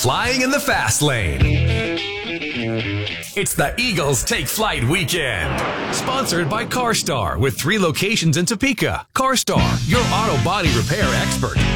flying in the fast lane. It's the Eagles Take Flight Weekend. Sponsored by CarStar with 3 locations in Topeka. CarStar, your auto body repair expert.